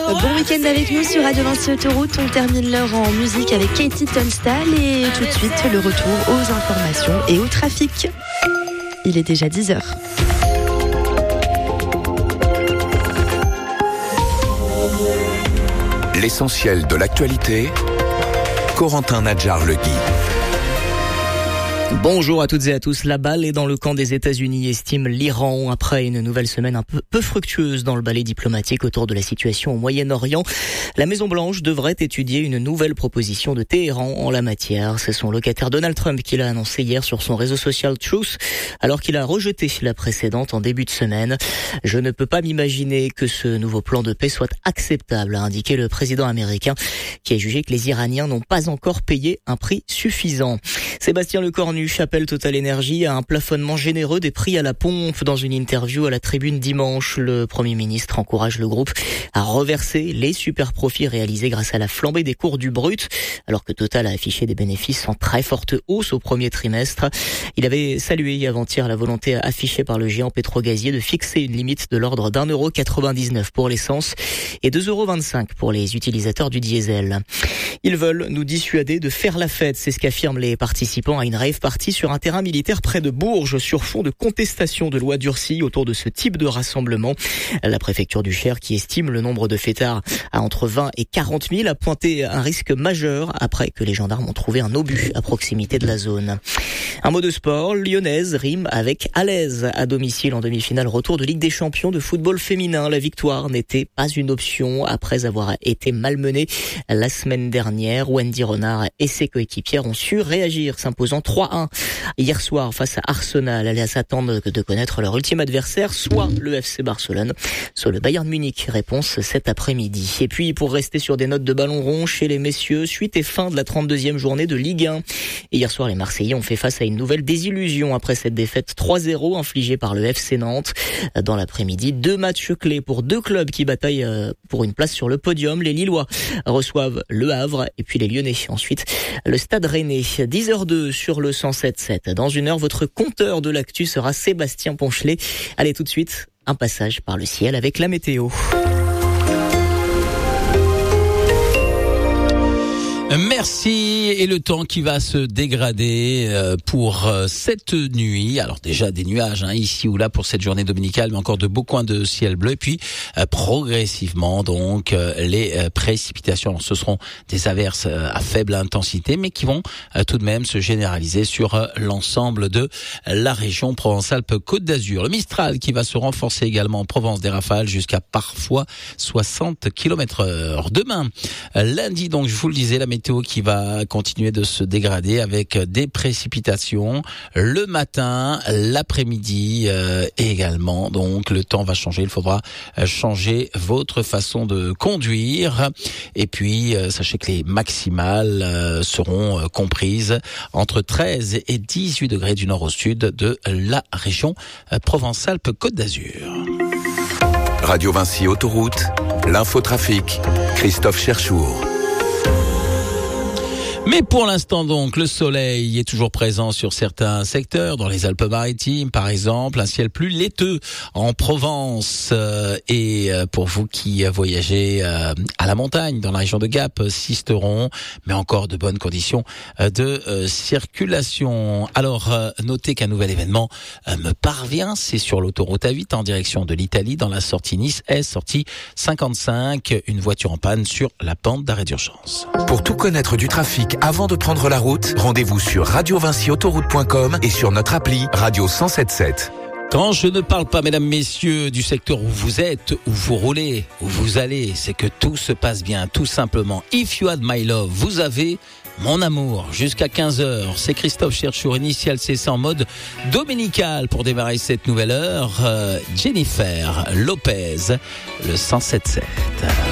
Bon week-end avec nous sur Radio Vinci Autoroute. On termine l'heure en musique avec Katie Tunstall et tout de suite le retour aux informations et au trafic. Il est déjà 10h. L'essentiel de l'actualité, Corentin Nadjar-Legui. Bonjour à toutes et à tous. La balle est dans le camp des États-Unis, estime l'Iran, après une nouvelle semaine un peu fructueuse dans le balai diplomatique autour de la situation au Moyen-Orient. La Maison-Blanche devrait étudier une nouvelle proposition de Téhéran en la matière. C'est son locataire Donald Trump qui l'a annoncé hier sur son réseau social Truth, alors qu'il a rejeté la précédente en début de semaine. Je ne peux pas m'imaginer que ce nouveau plan de paix soit acceptable, a indiqué le président américain, qui a jugé que les Iraniens n'ont pas encore payé un prix suffisant. Sébastien Lecornu appelle Total Energy à un plafonnement généreux des prix à la pompe. Dans une interview à la Tribune dimanche, le Premier ministre encourage le groupe à reverser les super profits réalisés grâce à la flambée des cours du brut, alors que Total a affiché des bénéfices en très forte hausse au premier trimestre. Il avait salué avant-hier la volonté affichée par le géant pétrogazier de fixer une limite de l'ordre d'1,99 € pour l'essence et 2,25 € pour les utilisateurs du diesel. Ils veulent nous dissuader de faire la fête, c'est ce qu'affirment les participants à une rave party sur un terrain militaire près de Bourges sur fond de contestation de loi durcie autour de ce type de rassemblement. La préfecture du Cher, qui estime le nombre de fêtards à entre 20 et 40 000, a pointé un risque majeur après que les gendarmes ont trouvé un obus à proximité de la zone. Un mot de sport, lyonnaise rime avec à l'aise à domicile en demi-finale retour de Ligue des Champions de football féminin. La victoire n'était pas une option après avoir été malmenée la semaine dernière. Wendy Renard et ses coéquipières ont su réagir, s'imposant 3-1 hier soir face à Arsenal. Elles s'attendent de connaître leur ultime adversaire, soit le FC Barcelone, soit le Bayern Munich. Réponse cet après-midi. Et puis, pour rester sur des notes de ballon rond chez les messieurs, suite et fin de la 32e journée de Ligue 1. Et hier soir, les Marseillais ont fait face à une nouvelle désillusion après cette défaite 3-0 infligée par le FC Nantes. Dans l'après-midi, 2 matchs clés pour 2 clubs qui bataillent pour une place sur le podium. Les Lillois reçoivent Le Havre et puis les Lyonnais. Ensuite, le Stade Rennais. 10h02 sur le 107.7. Dans une heure, votre compteur de l'actu sera Sébastien Ponchelet. Allez, tout de suite, un passage par le ciel avec la météo. Merci. Et le temps qui va se dégrader pour cette nuit. Alors déjà des nuages ici ou là pour cette journée dominicale, mais encore de beaux coins de ciel bleu. Et puis progressivement donc les précipitations. Alors, ce seront des averses à faible intensité, mais qui vont tout de même se généraliser sur l'ensemble de la région Provence-Alpes-Côte d'Azur. Le Mistral qui va se renforcer également en Provence, des rafales jusqu'à parfois 60 km/h. Demain, lundi, donc je vous le disais, la météo qui va continuer de se dégrader avec des précipitations le matin, l'après-midi et également. Donc le temps va changer, il faudra changer votre façon de conduire. Et puis sachez que les maximales seront comprises entre 13 et 18 degrés du nord au sud de la région Provence-Alpes-Côte d'Azur. Radio Vinci Autoroute, l'infotrafic, Christophe Cherchour. Mais pour l'instant donc, le soleil est toujours présent sur certains secteurs, dans les Alpes-Maritimes par exemple, un ciel plus laiteux en Provence et pour vous qui voyagez à la montagne, dans la région de Gap, Sisteron, mais encore de bonnes conditions de circulation. Alors notez qu'un nouvel événement me parvient, c'est sur l'autoroute A8 en direction de l'Italie, dans la sortie Nice-Est, sortie 55, une voiture en panne sur la pente d'arrêt d'urgence. Pour tout connaître du trafic avant de prendre la route, rendez-vous sur radiovinciautoroute.com et sur notre appli Radio 107.7. Quand je ne parle pas, mesdames, messieurs, du secteur où vous êtes, où vous roulez, où vous allez, c'est que tout se passe bien, tout simplement. If you had my love, vous avez mon amour. Jusqu'à 15h, c'est Christophe Cherchour, initial CC en mode dominical pour démarrer cette nouvelle heure. Jennifer Lopez, le 107.7.